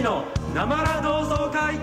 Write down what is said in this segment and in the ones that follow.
チのなまら同窓会。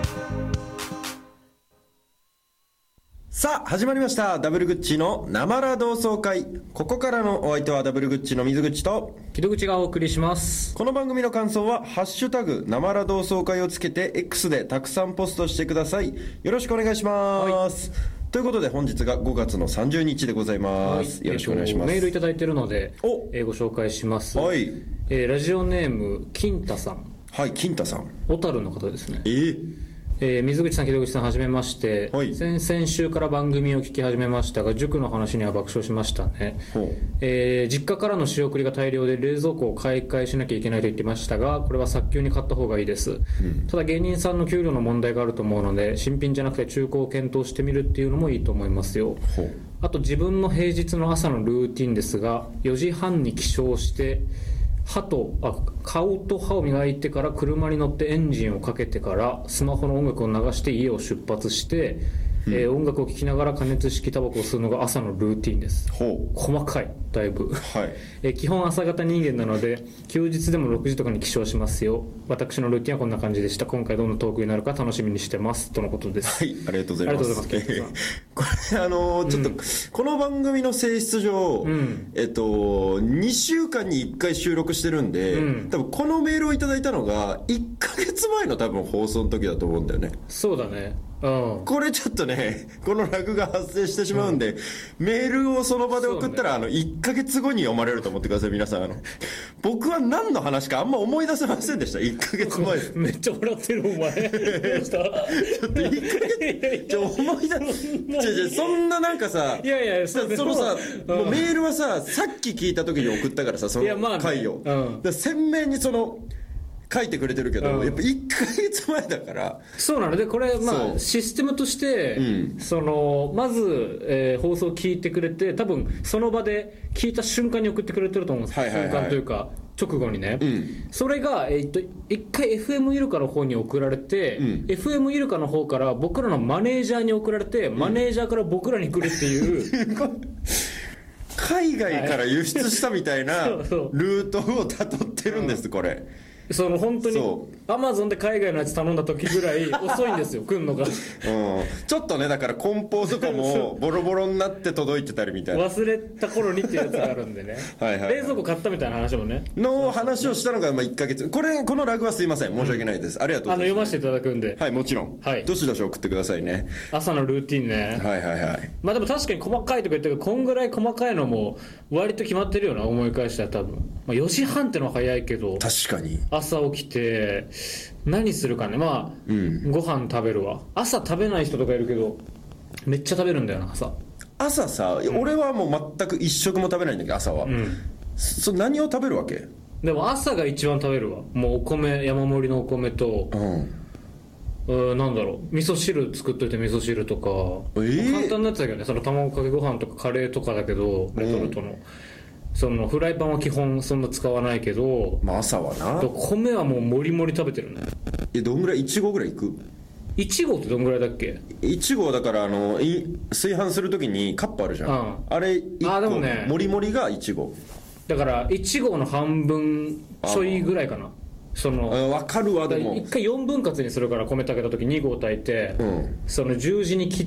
さあ始まりました、ダブルグッチのなまら同窓会。ここからのお相手はダブルグッチの水口と木戸口がお送りします。 この番組の感想はハッシュタグなまら同窓会をつけて X でたくさんポストしてください。よろしくお願いします、ということで本日が5月の30日でございます、よろしくお願いします。 メールいただいているのでご紹介します。 はい、 ラジオネーム金太さん。 はい、金太さん、 小樽の方ですね。水口さん、木戸口さん、はじめまして、 はい、 先週から番組を聞き始めましたが、塾の話には爆笑しましたね。実家からの仕送りが大量で冷蔵庫を買い替えしなきゃいけないと言ってましたが、これは早急に買った方がいいです、ただ芸人さんの給料の問題があると思うので、新品じゃなくて中古を検討してみるっていうのもいいと思いますよ。あと自分の平日の朝のルーティンですが、4時半に起床して顔と歯を磨いてから車に乗ってエンジンをかけてからスマホの音楽を流して家を出発して、音楽を聴きながら加熱式タバコを吸うのが朝のルーティンです。細かい、だいぶ、基本朝方人間なので休日でも6時とかに起床しますよ。私のルーティンはこんな感じでした。今回どんなトークになるか楽しみにしてますとのことです。 はい、ありがとうございます。これちょっとこの番組の性質上、2週間に1回収録してるんで、多分このメールをいただいたのが1ヶ月前の多分放送の時だと思うんだよね。 そうだね。 これちょっとね、このラグが発生してしまうんで、メールをその場で送ったら、1ヶ月後に読まれると思ってください、皆さん。僕は何の話かあんま思い出せませんでした、1ヶ月前。 めっちゃ笑ってる、お前。どうした？ちょっと 1ヶ月、思い出そんななんかさ、そのさ、もうメールはさ、さっき聞いた時に送ったからさ、その回を。鮮明にその、書いてくれてるけど、やっぱ1ヶ月前だから。 そうなので、これシステムとして、まず、放送を聞いてくれて、多分その場で聞いた瞬間に送ってくれてると思うんです。瞬間というか直後にね、それが、一回 FM イルカの方に送られて、FM イルカの方から僕らのマネージャーに送られて、マネージャーから僕らに来るっていう海外から輸出したみたいなルートをたどってるんです、これ。 本当にアマゾンで海外のやつ頼んだ時ぐらい遅いんですよ、来んのが。 ちょっとね、だから梱包とかもボロボロになって届いてたりみたいな。 忘れた頃にっていうやつがあるんでね。冷蔵庫買ったみたいな話もねの話をしたのが1ヶ月。このラグはすいません、申し訳ないです、ありがとうございます。 読ませていただくんで。 はい、もちろん、どしどし送ってくださいね。 朝のルーティンね。まあでも確かに細かいとか言ってるけど、こんぐらい細かいのも割と決まってるよな、思い返したら。多分、4時半ってのは早いけど、確かに朝起きて何するかね。ご飯食べるわ。朝食べない人とかいるけど、めっちゃ食べるんだよな、朝さ。 俺はもう全く一食も食べないんだけど、朝は。何を食べるわけ？ でも朝が一番食べるわ。もうお米、山盛りのお米と、なんだろう、味噌汁作っといて味噌汁とか、簡単なやつだけどね。その卵かけご飯とかカレーとかだけど、レトルトの。そのフライパンは基本そんな使わないけど、 朝はな。 米はもうもりもり食べてるね。 どんぐらい？1合ぐらいいく ？1合ってどんぐらいだっけ ？1合だから炊飯するときにカップあるじゃん、あれ1個でもね、もりもりが1合だから1合の半分ちょいぐらいかな。 分かるわ。でも 1回4分割にするから、米炊けた時2合炊いて、その十字に切って、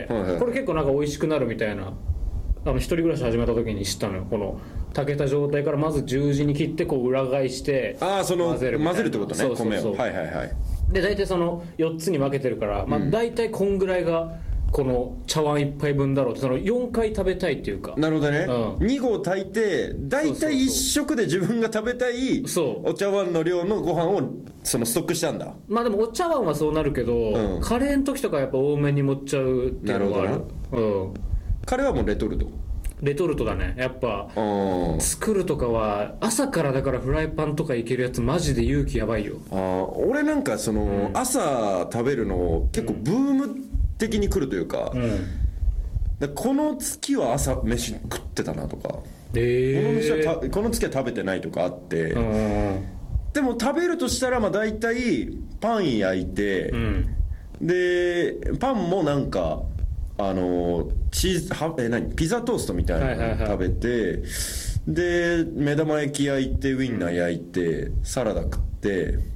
これ結構なんか美味しくなるみたいな、一人暮らし始めた時に知ったのよ。この炊けた状態からまず十字に切ってこう裏返して混ぜるってことね、米を。で大体その4つに分けてるから、大体こんぐらいがこの茶碗1杯分だろうって、その4回食べたいっていうか。 なるほどね、2合炊いて大体1食で自分が食べたいお茶碗の量のご飯をストックしたんだ。 でもお茶碗はそうなるけど、カレーの時とかやっぱ多めに盛っちゃうっていうのがある。 カレーはもうレトルトだね、やっぱ。作るとかは朝から、だからフライパンとかいけるやつマジで勇気やばいよ。俺なんか朝食べるの結構ブーム的に来るというか、この月は朝飯食ってたなとか、この月は食べてないとかあって、でも食べるとしたら大体パン焼いて、でパンもなんかピザトーストみたいなの食べて、で目玉焼き焼いてウインナー焼いてサラダ食って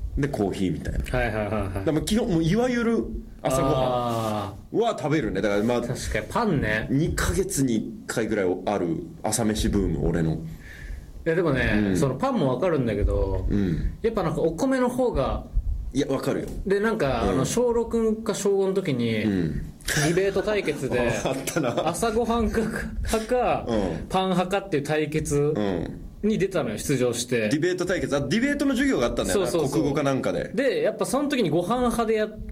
でコーヒーみたいな。 はいはいはいはい。 でも基本もういわゆる朝ごはんは食べるね。だからまあ確かにパンね。 2ヶ月に1回ぐらいある朝飯ブーム、俺の。 いやでもね、そのパンもわかるんだけど、やっぱなんかお米の方が、 いやわかるよ。 でなんか、小6か小5の時に、ディベート対決であったな。 朝ごはん派か、パン派かっていう対決に出たのよ、出場して。 ディベート対決、ディベートの授業があったんだよな。国語かなんかで。 でやっぱその時にご飯派でやって、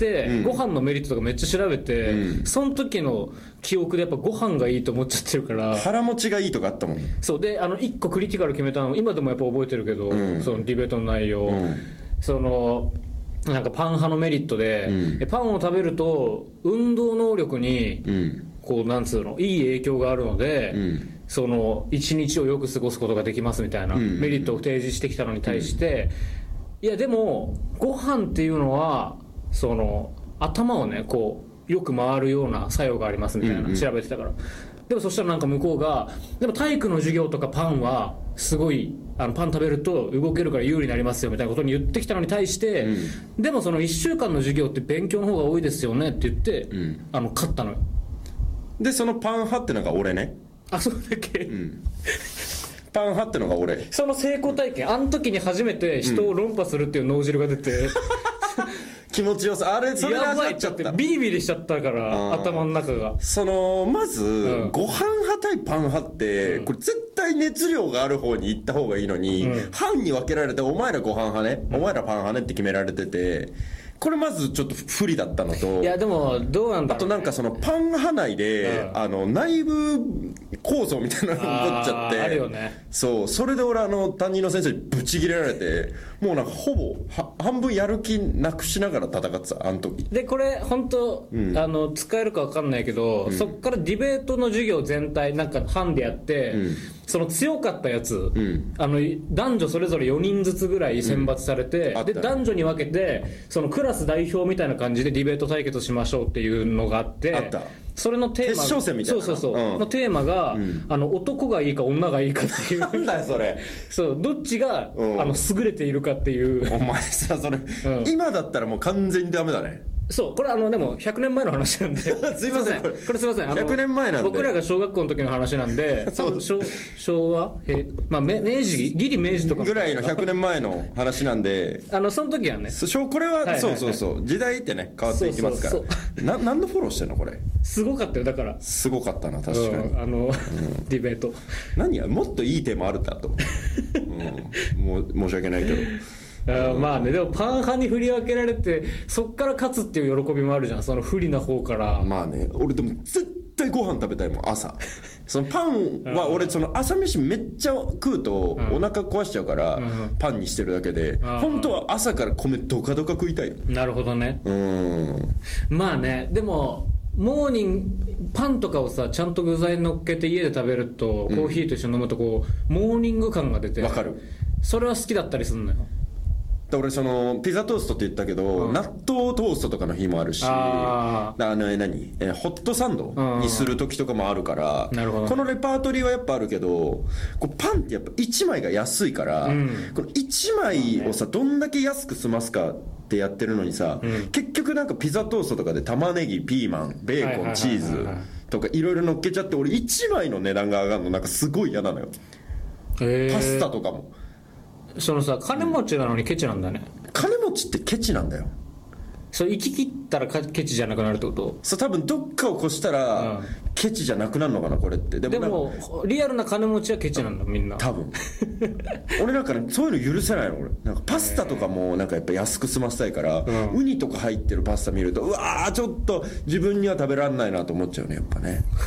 ご飯のメリットとかめっちゃ調べて、その時の記憶でやっぱご飯がいいと思っちゃってるから、 腹持ちがいいとかあったもん。 そうで1個クリティカル決めたの今でもやっぱ覚えてるけど、そのディベートの内容、そのなんかパン派のメリットで、パンを食べると運動能力に、こうなんつうのいい影響があるので、その一日をよく過ごすことができますみたいなメリットを提示してきたのに対して、いやでもご飯っていうのはその頭をねこうよく回るような作用がありますみたいな、調べてたから。でもそしたらなんか向こうがでも体育の授業とかパンはすごいパン食べると動けるから有利になりますよみたいなことに言ってきたのに対して、でもその1週間の授業って勉強の方が多いですよねって言って、勝ったのよ。 でそのパン派ってのが俺ね。 あ、そうだっけ、 パン派ってのが俺。 その成功体験、あの時に初めて人を論破するっていう脳汁が出て、 気持ちよさ、あれそれで味わっちゃった。 ビリビリしちゃったから頭の中が。 そのまず、ご飯派対パン派って、これ絶対熱量がある方に行った方がいいのに、班に分けられてお前らご飯派ね、お前らパン派ねって決められてて、これまずちょっと不利だったのと、 いやでもどうなんだろう、ね、 あとなんかそのパン派内で、内部構造みたいなのが起こっちゃって、 あるよね。 そう、それで俺担任の先生にブチギレられて、もうなんかほぼ半分やる気なくしながら戦ってた、あの時。 でこれ本当、使えるか分かんないけど、そっからディベートの授業全体なんか班でやって、その強かったやつ、男女それぞれ4人ずつぐらい選抜されて、で男女に分けてそのクラス代表みたいな感じでディベート対決しましょうっていうのがあって、 あった。 それのテーマ、 決勝戦みたいな。 そう、のテーマが、男がいいか女がいいかっていうなんだよそれ。 そうどっちが、優れているかっていう。 お前さそれ、今だったらもう完全にダメだね。 そうこれでも100年前の話なんですいません、 これすいません、 100年前なんで僕らが小学校の時の話なんで昭和明治ギリ明治とかぐらいの100年前の話なんでその時はねこれは、そう時代ってね変わっていきますから何のフォローしてんのこれ。 すごかったよ。だからすごかったな確かに、 ディベート何やもっといいテーマあるんだと、もう申し訳ないけどまあね、でもパン派に振り分けられてそっから勝つっていう喜びもあるじゃん、その不利な方から。 まあね、俺でも絶対ご飯食べたいもん朝。そのパンは俺その朝飯めっちゃ食うとお腹壊しちゃうからパンにしてるだけで、本当は朝から米ドカドカ食いたい。 なるほどね。まあね、でもモーニングパンとかをさちゃんと具材乗っけて家で食べると、コーヒーと一緒に飲むとこうモーニング感が出て、 わかる。 それは好きだったりするのよ。 俺そのピザトーストって言ったけど、納豆トーストとかの日もあるし、ホットサンドにする時とかもあるから、このレパートリーはやっぱあるけど、こうパンってやっぱ1枚が安いから、この1枚をさどんだけ安く済ますかってやってるのにさ、結局なんかピザトーストとかで玉ねぎピーマンベーコンチーズとかいろいろ乗っけちゃって、俺1枚の値段が上がるのなんかすごい嫌なのよ。パスタとかもそのさ金持ちなのにケチなんだね。 金持ちってケチなんだよ。 それ行き切ったらケチじゃなくなるってこと？ そう多分どっかを越したら、ケチじゃなくなるのかなこれって。 でもリアルな金持ちはケチなんだみんな多分俺なんかねそういうの許せないの。俺なんかパスタとかもなんかやっぱ安く済ませたいから、ウニとか入ってるパスタ見るとうわーちょっと自分には食べられないなと思っちゃうねやっぱね